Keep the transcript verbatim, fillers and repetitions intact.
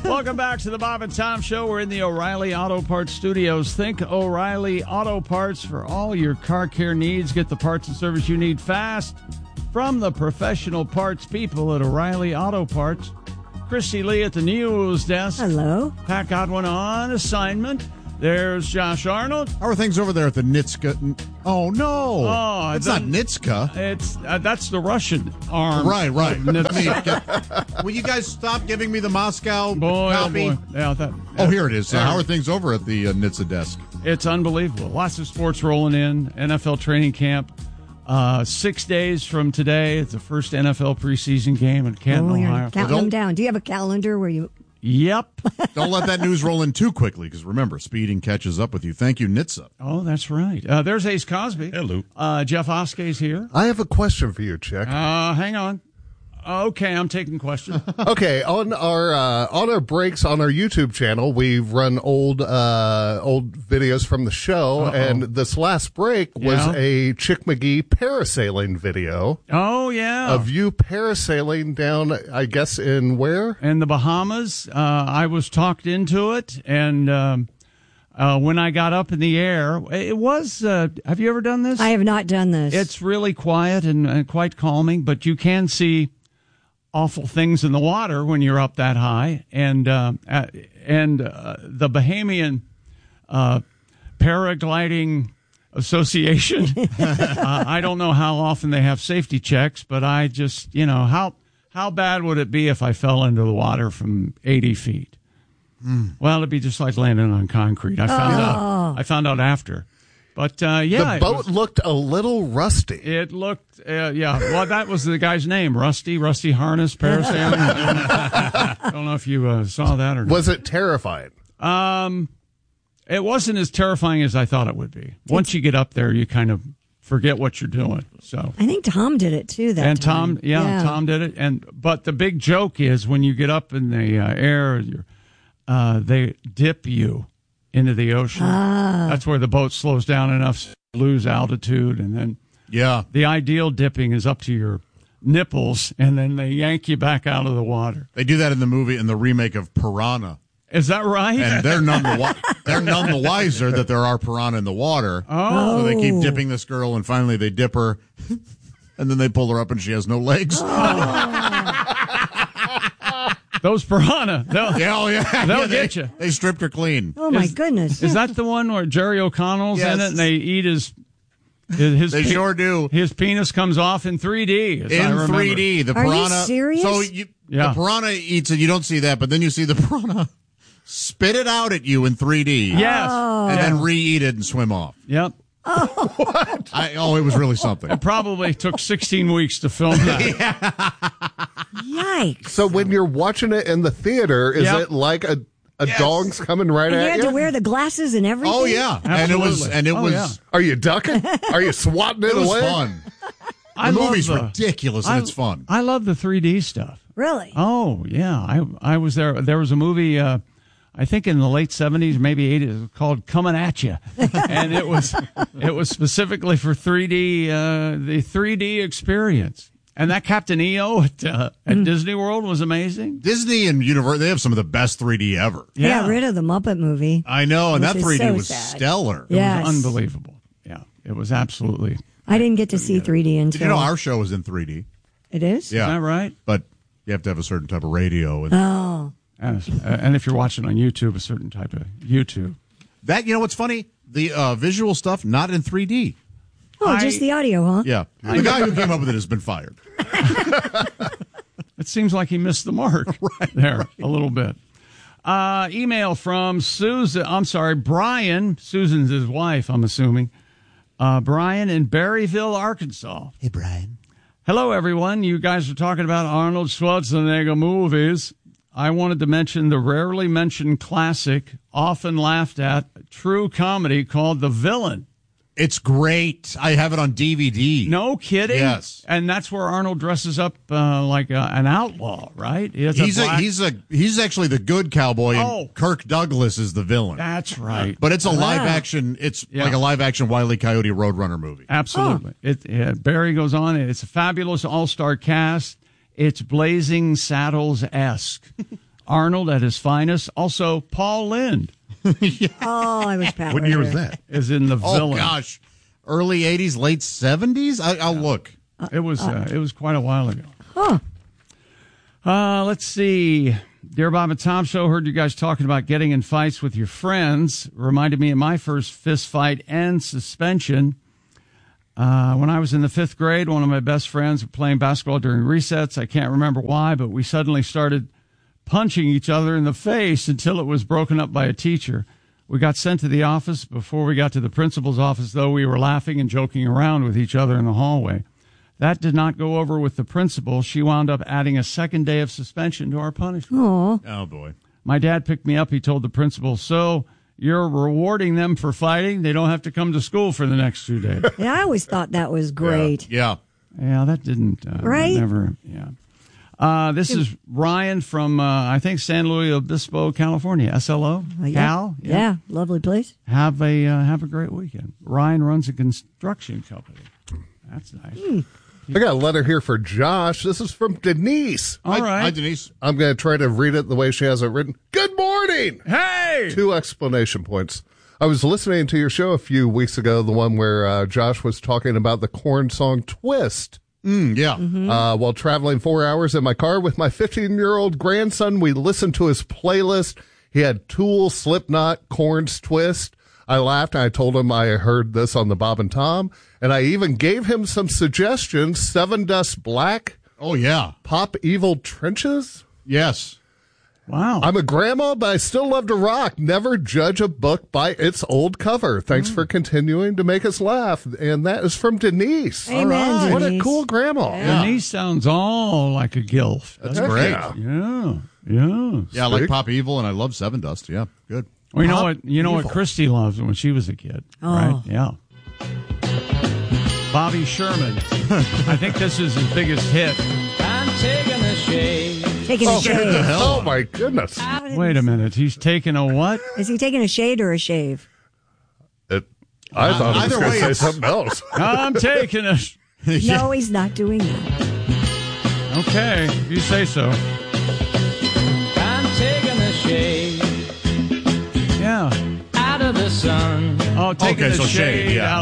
Welcome back to the Bob and Tom Show. We're in the O'Reilly Auto Parts studios. Think O'Reilly Auto Parts for all your car care needs. Get the parts and service you need fast from the professional parts people at O'Reilly Auto Parts. Christy Lee at the news desk. Hello. Pat Godwin on assignment. There's Josh Arnold. How are things over there at the Nitska? Oh, no. Oh, it's the, not Nitska. It's uh, That's the Russian arm. Right, right. Will you guys stop giving me the Moscow boy, copy? Oh, boy. Yeah, that, oh, here it is. So there. How are things over at the uh, Nitsa desk? It's unbelievable. Lots of sports rolling in. N F L training camp. Uh, six days from today, it's the first N F L preseason game in Canton, oh, you're Ohio. counting well, them down. Do you have a calendar where you... Yep. Don't let that news roll in too quickly, because remember, speeding catches up with you. Thank you, Nitsa. Oh, that's right. Uh, there's Ace Cosby. Hello. Uh, Jeff Oskay's here. I have a question for you, Chick. Uh, hang on. Okay, I'm taking questions. Okay, on our uh, on our breaks on our YouTube channel, we've run old uh, old videos from the show, Uh-oh. and this last break was yeah. a Chick McGee parasailing video. Oh, yeah. Of you parasailing down, I guess, in where? In the Bahamas. Uh, I was talked into it, and um, uh, when I got up in the air, it was, uh, have you ever done this? I have not done this. It's really quiet and, and quite calming, but you can see awful things in the water when you're up that high, and uh, and uh, the Bahamian uh, Paragliding Association. uh, I don't know how often they have safety checks, but I just, you know, how how bad would it be if I fell into the water from eighty feet? Mm. Well, it'd be just like landing on concrete. I found oh. out. I found out after. But, uh, yeah. The boat was, looked a little rusty. It looked, uh, yeah. Well, that was the guy's name, Rusty, Rusty Harness, parasailing. I don't know if you uh, saw that or not. Was it terrifying? Um, it wasn't as terrifying as I thought it would be. Once you get up there, you kind of forget what you're doing. So I think Tom did it, too, that and time. Tom, yeah, yeah, Tom did it. And But the big joke is when you get up in the uh, air, you're, uh, they dip you into the ocean. Ah. That's where the boat slows down enough to lose altitude, and then yeah, the ideal dipping is up to your nipples, and then they yank you back out of the water. They do that in the movie, in the remake of Piranha. Is that right? And they're none the wi- they're none the wiser that there are piranha in the water. Oh, so they keep dipping this girl, and finally they dip her, and then they pull her up, and she has no legs. Oh. Those piranha, they'll, yeah, oh, yeah. they'll yeah, get they, you. They stripped her clean. Oh, my is, goodness. Is that the one where Jerry O'Connell's yes. in it and they eat his his, his They pe- sure do. His penis comes off in three D. As in I three D. The Are piranha. you serious? So you, yeah. the piranha eats it. You don't see that, but then you see the piranha spit it out at you in three D. Yes. Oh. And yeah. then re-eat it and swim off. Yep. Oh, what? I, oh, it was really something. It probably took sixteen weeks to film that. Yikes. So when you're watching it in the theater, is Yep. it like a, a Yes. dog's coming right And you at had you? to wear the glasses and everything? Oh yeah, and it was Absolutely. and it Oh, was yeah. Are you ducking? Are you swatting it, it was away? fun. I The love movie's the- ridiculous and I- it's fun. I love the three D stuff. Really? Oh, yeah. I I was there. There was a movie, uh, I think in the late seventies, maybe eighties, called Coming At You. And it was it was specifically for three D, uh, the three D experience. And that Captain E O at, uh, at mm. Disney World was amazing. Disney and Universal, they have some of the best three D ever. They got rid of the Muppet movie. I know, and Which that is three D so was sad. stellar. Yes. It was unbelievable. Yeah, it was absolutely. I didn't get to see three D until... Did you know our show is in three D? It is? Yeah. Is that right? But you have to have a certain type of radio. And Oh. And, and if you're watching on YouTube, a certain type of YouTube. that, you know what's funny? The uh, visual stuff, not in three D. Oh, I- just the audio, huh? Yeah. The guy who came up with it has been fired. It seems like he missed the mark right there a little bit. Uh, email from Susan. I'm sorry, Brian. Susan's his wife, I'm assuming. Uh, Brian in Berryville, Arkansas. Hey, Brian. Hello, everyone. You guys are talking about Arnold Schwarzenegger movies. I wanted to mention the rarely mentioned classic, often laughed at, true comedy called The Villain. It's great. I have it on D V D. No kidding. Yes. And that's where Arnold dresses up uh, like a, an outlaw, right? He has He's a, black- he's a he's actually the good cowboy, and Oh. Kirk Douglas is the villain. That's right. But it's a live Ah. action. It's Yeah. like a live action Wile E. Coyote Roadrunner movie. Absolutely. It, it Barry goes on. It's a fabulous all-star cast. It's Blazing Saddles-esque. Arnold at his finest. Also, Paul Lynde Oh, I was Pat What year was Ryder. that? is in The Oh, Villain. gosh. Early eighties, late seventies? I, I'll look. It was uh, it was quite a while ago. Huh. Uh, let's see. Dear Bob and Tom Show, heard you guys talking about getting in fights with your friends. Reminded me of my first fist fight and suspension. Uh, when I was in the fifth grade, one of my best friends were playing basketball during recess. I can't remember why, but we suddenly started punching each other in the face until it was broken up by a teacher. We got sent to the office. Before we got to the principal's office, though, we were laughing and joking around with each other in the hallway. That did not go over with the principal. She wound up adding a second day of suspension to our punishment. Oh, Oh, boy. My dad picked me up. He told the principal, so you're rewarding them for fighting? They don't have to come to school for the next two days. yeah, I always thought that was great. Yeah. Yeah, that didn't. Uh, that Right? never, yeah. Uh, this is Ryan from, uh, I think, San Luis Obispo, California. S L O? Uh, yeah. Cal? Yeah. lovely place. Have a uh, have a great weekend. Ryan runs a construction company. That's nice. Hmm. I got a letter here for Josh. This is from Denise. All Hi, right. Hi, Denise. I'm going to try to read it the way she has it written. Good morning! Hey! Two explanation points. I was listening to your show a few weeks ago, the one where uh, Josh was talking about the Korn song Twist. Mm, yeah. Uh, while traveling four hours in my car with my fifteen-year-old grandson, we listened to his playlist. He had Tool, Slipknot, Korn's Twist. I laughed, and I told him I heard this on the Bob and Tom, and I even gave him some suggestions. Seven Dust Black, Oh, yeah. Pop Evil Trenches. Yes. Wow. I'm a grandma, but I still love to rock. Never judge a book by its old cover. Thanks for continuing to make us laugh. And that is from Denise. Amen, All right. What a Denise. cool grandma. Yeah. Denise sounds all like a gilf. That's Heck great. yeah. Yeah. Yeah. Yeah, I like Sweet. Pop Evil, and I love Seven Dust. Yeah, good. Well, you know Pop what? You know Evil. what Christy loves when she was a kid, Oh. right? Yeah. Bobby Sherman. I think this is his biggest hit. I'm taking a shave. Taking a shave. Oh, my goodness. Wait a minute. He's taking a what? Is he taking a shade or a shave? It, I thought he was either going to way, say it's- something else. I'm taking a. No, he's not doing that. Okay, you say so. I'm taking a shave Yeah. out of the sun. Oh, taking Okay, the so shade shade, yeah. out